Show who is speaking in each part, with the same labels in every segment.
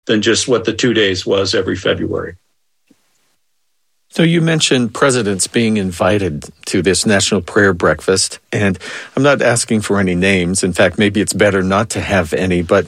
Speaker 1: than just what the 2 days was every February.
Speaker 2: So you mentioned presidents being invited to this National Prayer Breakfast, and I'm not asking for any names. In fact, maybe it's better not to have any, but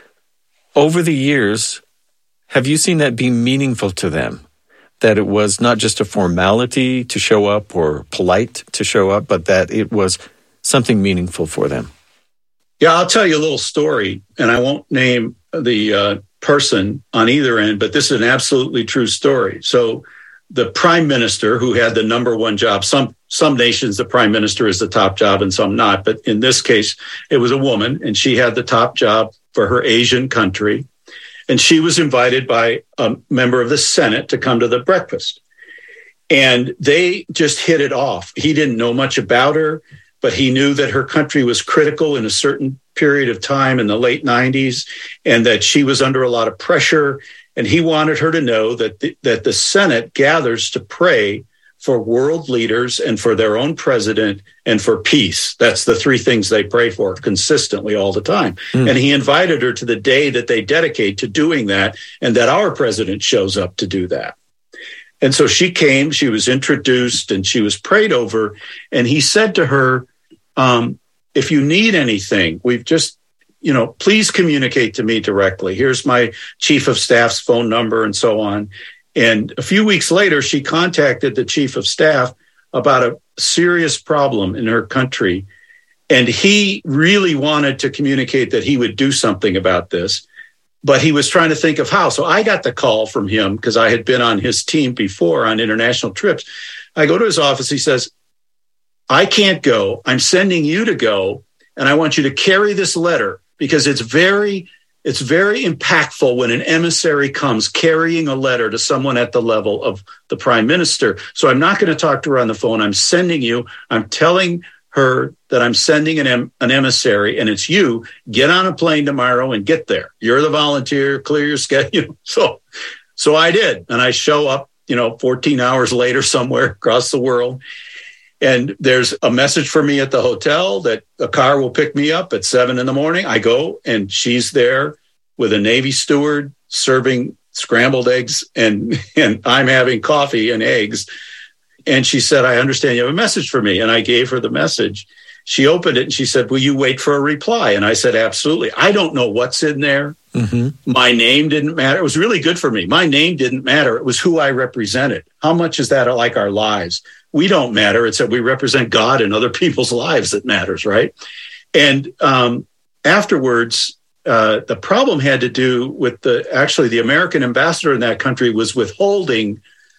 Speaker 2: over the years, have you seen that be meaningful to them? That it was not just a formality to show up or polite to show up, but that it was something meaningful for them?
Speaker 1: Yeah, I'll tell you a little story, and I won't name the person on either end, but this is an absolutely true story. So the prime minister, who had the number one job, some nations, the prime minister is the top job and some not. But in this case, it was a woman, and she had the top job for her Asian country. And she was invited by a member of the Senate to come to the breakfast. And they just hit it off. He didn't know much about her, but he knew that her country was critical in a certain period of time in the late 90s, and that she was under a lot of pressure. And he wanted her to know that the Senate gathers to pray for world leaders and for their own president and for peace. That's the three things they pray for consistently all the time. And he invited her to the day that they dedicate to doing that, and that our president shows up to do that. And so she came, she was introduced, and she was prayed over. And he said to her, if you need anything, please communicate to me directly. Here's my chief of staff's phone number and so on. And a few weeks later, she contacted the chief of staff about a serious problem in her country. And he really wanted to communicate that he would do something about this, but he was trying to think of how. So I got the call from him because I had been on his team before on international trips. I go to his office. He says, I can't go. I'm sending you to go. And I want you to carry this letter because it's very impactful when an emissary comes carrying a letter to someone at the level of the prime minister. So I'm not going to talk to her on the phone. I'm telling her that I'm sending an emissary, and it's you. Get on a plane tomorrow and get there. You're the volunteer, clear your schedule. So I did. And I show up, 14 hours later somewhere across the world. And there's a message for me at the hotel that a car will pick me up at 7 a.m. I go, and she's there with a Navy steward serving scrambled eggs, and I'm having coffee and eggs. And she said, I understand you have a message for me. And I gave her the message. She opened it and she said, will you wait for a reply? And I said, absolutely. I don't know what's in there. Mm-hmm. My name didn't matter. It was really good for me. My name didn't matter. It was who I represented. How much is that like our lives? We don't matter. It's that we represent God in other people's lives that matters, right? And afterwards, the problem had to do with the American ambassador in that country was withholding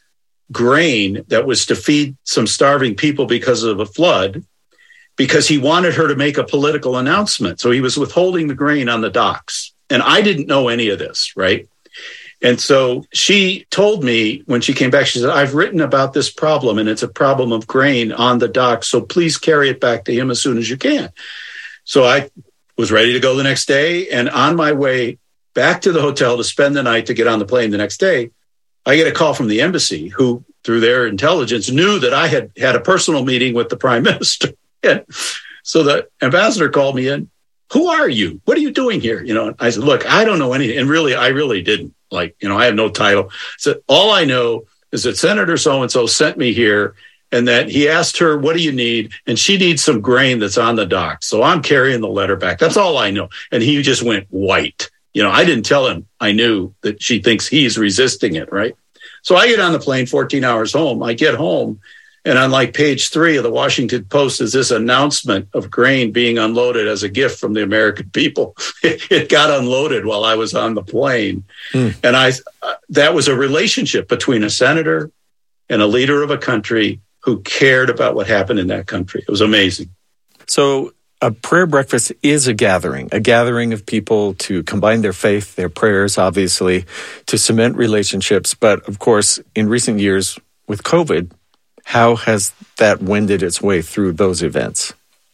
Speaker 1: grain that was to feed some starving people because of a flood, because he wanted her to make a political announcement. So he was withholding the grain on the docks. And I didn't know any of this, right? And so she told me when she came back, she said, I've written about this problem, and it's a problem of grain on the docks. So please carry it back to him as soon as you can. So I was ready to go the next day. And on my way back to the hotel to spend the night to get on the plane the next day, I get a call from the embassy, who, through their intelligence, knew that I had had a personal meeting with the prime minister. And so the ambassador called me in. Who are you? What are you doing here? I said, look, I don't know anything. And really, I really didn't. I have no title. So all I know is that Senator so-and-so sent me here, and that he asked her, what do you need? And she needs some grain that's on the dock. So I'm carrying the letter back. That's all I know. And he just went white. I didn't tell him I knew that she thinks he's resisting it, right? So I get on the plane 14 hours home. I get home, and on page 3 of the Washington Post is this announcement of grain being unloaded as a gift from the American people. It got unloaded while I was on the plane. And that was a relationship between a senator and a leader of a country who cared about what happened in that country. It was amazing.
Speaker 2: So a prayer breakfast is a gathering of people to combine their faith, their prayers, obviously, to cement relationships. But of course, in recent years with COVID, how has that wended its way through those events?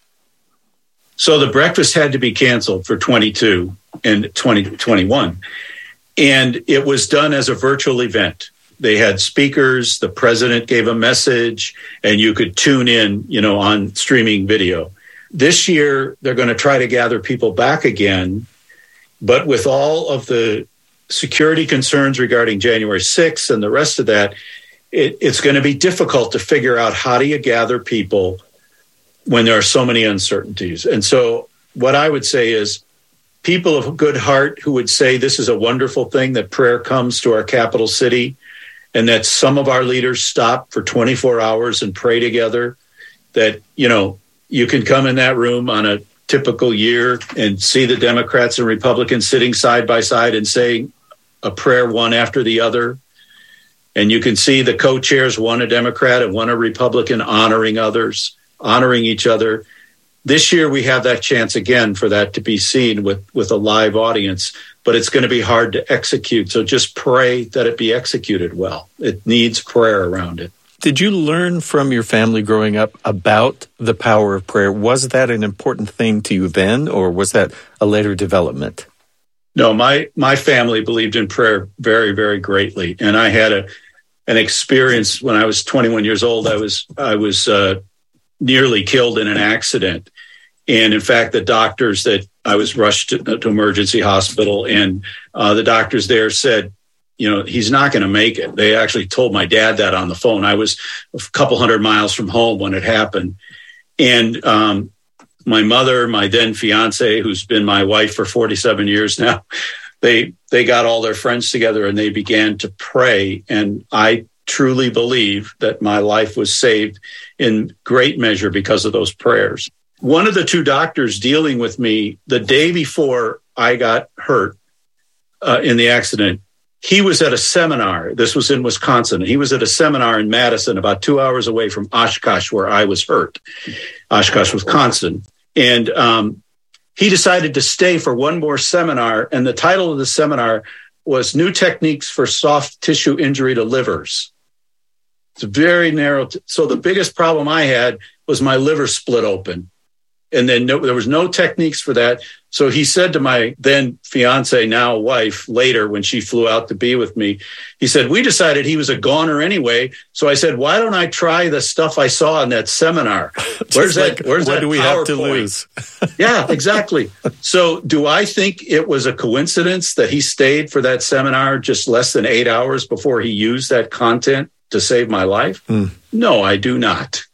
Speaker 1: So the breakfast had to be canceled for 22 and 2021. And it was done as a virtual event. They had speakers, the president gave a message, and you could tune in, on streaming video. This year, they're going to try to gather people back again, but with all of the security concerns regarding January 6th and the rest of that, it's going to be difficult to figure out how do you gather people when there are so many uncertainties. And so what I would say is people of good heart who would say this is a wonderful thing that prayer comes to our capital city and that some of our leaders stop for 24 hours and pray together, that, you can come in that room on a typical year and see the Democrats and Republicans sitting side by side and saying a prayer one after the other. And you can see the co-chairs, one a Democrat and one a Republican, honoring others, honoring each other. This year, we have that chance again for that to be seen with a live audience, but it's going to be hard to execute. So just pray that it be executed well. It needs prayer around it.
Speaker 2: Did you learn from your family growing up about the power of prayer? Was that an important thing to you then, or was that a later development?
Speaker 1: No, my family believed in prayer very, very greatly. And I had an experience when I was 21 years old. I was nearly killed in an accident. And in fact, the doctors that I was rushed to emergency hospital, and the doctors there said, he's not going to make it. They actually told my dad that on the phone. I was a couple hundred miles from home when it happened. And my mother, my then fiance, who's been my wife for 47 years now, they got all their friends together and they began to pray. And I truly believe that my life was saved in great measure because of those prayers. One of the two doctors dealing with me the day before I got hurt in the accident, he was at a seminar. This was in Wisconsin. He was at a seminar in Madison, about 2 hours away from Oshkosh, where I was hurt, Oshkosh, Wisconsin. And he decided to stay for one more seminar. And the title of the seminar was New Techniques for Soft Tissue Injury to Livers. It's very narrow. So the biggest problem I had was my liver split open. And then there was no techniques for that. So he said to my then fiance, now wife, later when she flew out to be with me, he said, we decided he was a goner anyway. So I said, why don't I try the stuff I saw in that seminar? Where's that? Where's
Speaker 2: what
Speaker 1: that?
Speaker 2: Do we have to lose?
Speaker 1: Yeah, exactly. So do I think it was a coincidence that he stayed for that seminar just less than 8 hours before he used that content to save my life? No, I do not.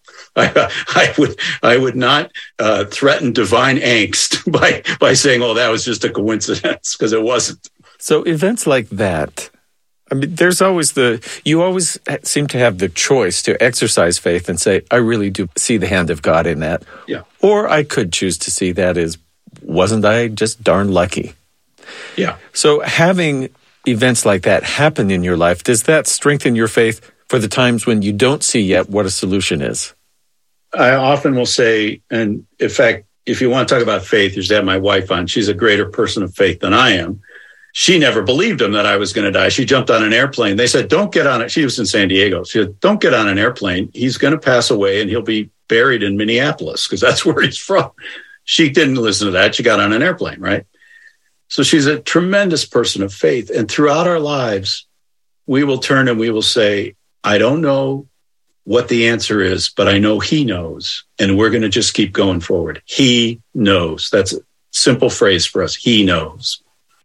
Speaker 1: I would not threaten divine angst by saying, oh, that was just a coincidence, because it wasn't.
Speaker 2: So events like that, I mean, there's always you always seem to have the choice to exercise faith and say, I really do see the hand of God in that.
Speaker 1: Yeah.
Speaker 2: Or I could choose to see that as, wasn't I just darn lucky?
Speaker 1: Yeah.
Speaker 2: So having events like that happen in your life, does that strengthen your faith for the times when you don't see yet what a solution is?
Speaker 1: I often will say, and in fact, if you want to talk about faith, you should have my wife on. She's a greater person of faith than I am. She never believed him that I was going to die. She jumped on an airplane. They said, don't get on it. She was in San Diego. She said, don't get on an airplane. He's going to pass away and he'll be buried in Minneapolis because that's where he's from. She didn't listen to that. She got on an airplane, right? So she's a tremendous person of faith. And throughout our lives, we will turn and we will say, I don't know what the answer is, but I know he knows. And we're going to just keep going forward. He knows. That's a simple phrase for us. He knows.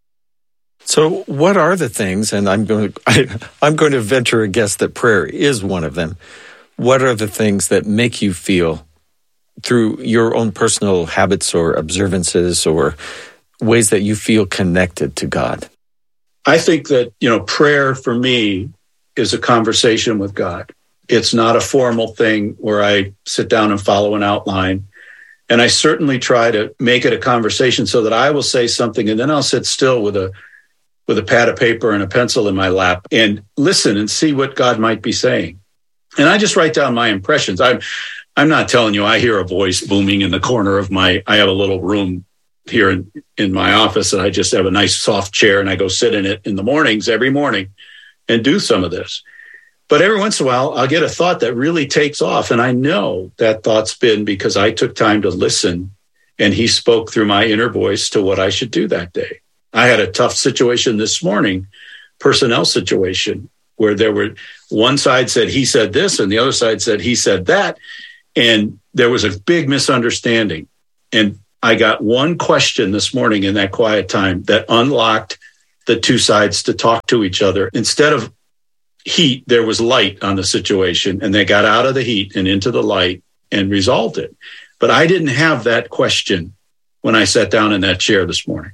Speaker 2: So what are the things, and I'm going to venture a guess that prayer is one of them. What are the things that make you feel, through your own personal habits or observances or ways that you feel connected to God?
Speaker 1: I think that, prayer for me is a conversation with God. It's not a formal thing where I sit down and follow an outline. And I certainly try to make it a conversation so that I will say something and then I'll sit still with a pad of paper and a pencil in my lap and listen and see what God might be saying. And I just write down my impressions. I'm not telling you I hear a voice booming in the corner of I have a little room here in my office, and I just have a nice soft chair and I go sit in it in the mornings every morning and do some of this. But every once in a while, I'll get a thought that really takes off. And I know that thought's been because I took time to listen and he spoke through my inner voice to what I should do that day. I had a tough situation this morning, personnel situation, where there were one side said he said this and the other side said he said that. And there was a big misunderstanding. And I got one question this morning in that quiet time that unlocked the two sides to talk to each other. Instead of heat, there was light on the situation, and they got out of the heat and into the light and resolved it. But I didn't have that question when I sat down in that chair this morning.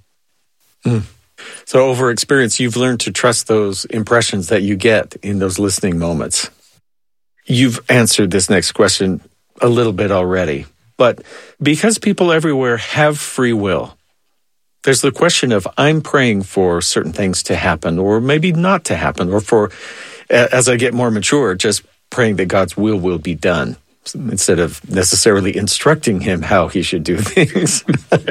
Speaker 2: So over experience, you've learned to trust those impressions that you get in those listening moments. You've answered this next question a little bit already, but because people everywhere have free will, there's the question of I'm praying for certain things to happen or maybe not to happen, or for, as I get more mature, just praying that God's will be done instead of necessarily instructing him how he should do things.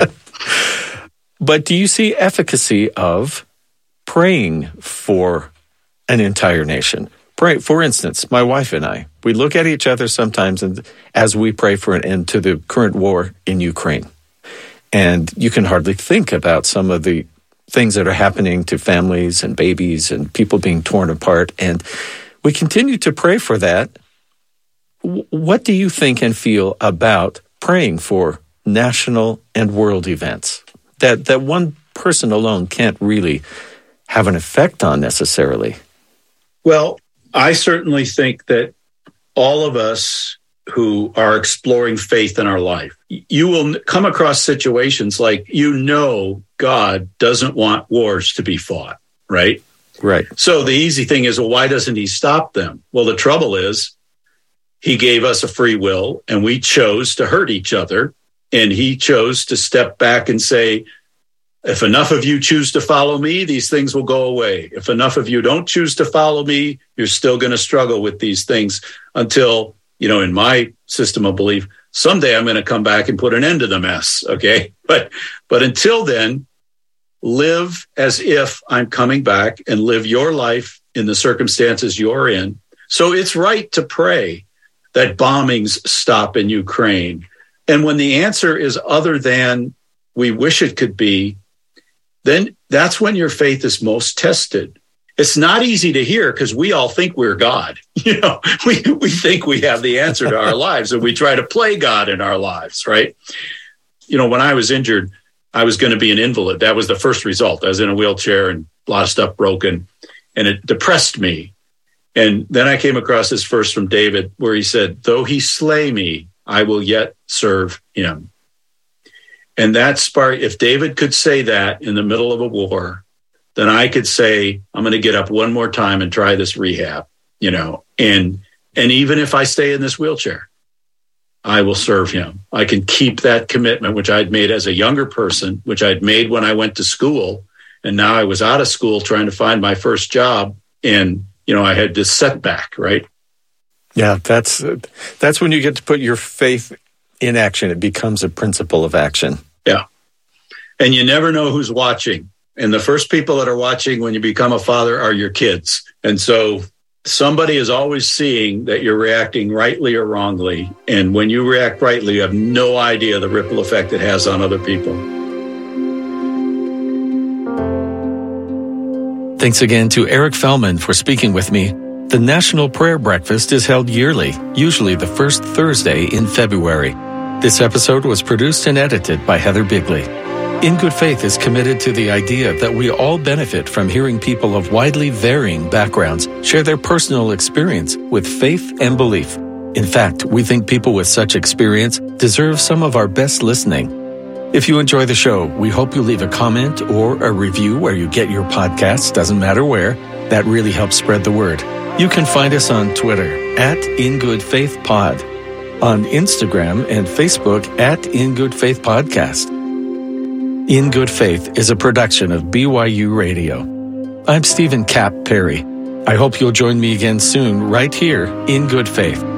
Speaker 2: But do you see efficacy of praying for an entire nation? Pray, for instance, my wife and I, we look at each other sometimes and as we pray for an end to the current war in Ukraine. And you can hardly think about some of the things that are happening to families and babies and people being torn apart. And we continue to pray for that. What do you think and feel about praying for national and world events that one person alone can't really have an effect on necessarily?
Speaker 1: Well, I certainly think that all of us who are exploring faith in our life, you will come across situations like, God doesn't want wars to be fought, right?
Speaker 2: Right.
Speaker 1: So the easy thing is, well, why doesn't he stop them? Well, the trouble is he gave us a free will and we chose to hurt each other. And he chose to step back and say, if enough of you choose to follow me, these things will go away. If enough of you don't choose to follow me, you're still going to struggle with these things until, in my system of belief, someday I'm going to come back and put an end to the mess. Okay. But until then, live as if I'm coming back and live your life in the circumstances you're in. So it's right to pray that bombings stop in Ukraine. And when the answer is other than we wish it could be, then that's when your faith is most tested. It's not easy to hear because we all think we're God. We think we have the answer to our lives and we try to play God in our lives, right? When I was injured, I was going to be an invalid. That was the first result. I was in a wheelchair and a lot of stuff broken, and it depressed me. And then I came across this verse from David where he said, though he slay me, I will yet serve him. And that spark, if David could say that in the middle of a war, then I could say, I'm going to get up one more time and try this rehab, and even if I stay in this wheelchair, I will serve him. I can keep that commitment, which I'd made as a younger person, which I'd made when I went to school. And now I was out of school trying to find my first job. And, I had this setback, right?
Speaker 2: Yeah, that's when you get to put your faith in action. It becomes a principle of action.
Speaker 1: Yeah. And you never know who's watching. And the first people that are watching when you become a father are your kids. And so somebody is always seeing that you're reacting rightly or wrongly. And when you react rightly, you have no idea the ripple effect it has on other people.
Speaker 2: Thanks again to Eric Fellman for speaking with me. The National Prayer Breakfast is held yearly, usually the first Thursday in February. This episode was produced and edited by Heather Bigley. In Good Faith is committed to the idea that we all benefit from hearing people of widely varying backgrounds share their personal experience with faith and belief. In fact, we think people with such experience deserve some of our best listening. If you enjoy the show, we hope you leave a comment or a review where you get your podcasts, doesn't matter where. That really helps spread the word. You can find us on Twitter @InGoodFaithPod, on Instagram and Facebook @InGoodFaithPodcast. In Good Faith is a production of BYU Radio. I'm Stephen Cap Perry. I hope you'll join me again soon right here in Good Faith.